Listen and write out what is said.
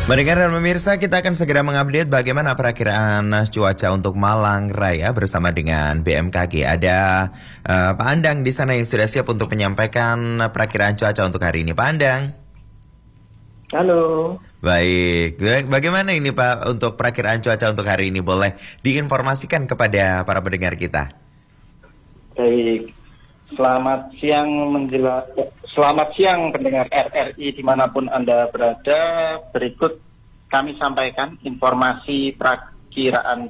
Mendengar dan pemirsa, kita akan segera mengupdate bagaimana perakiraan cuaca untuk Malang Raya bersama dengan BMKG. Ada Pak Andang di sana yang sudah siap untuk menyampaikan perakiraan cuaca untuk hari ini. Pak Andang. Halo. Baik, bagaimana ini Pak untuk perakiraan cuaca untuk hari ini? Boleh diinformasikan kepada para pendengar kita? Baik. Selamat siang pendengar RRI dimanapun Anda berada. Berikut kami sampaikan informasi perakiraan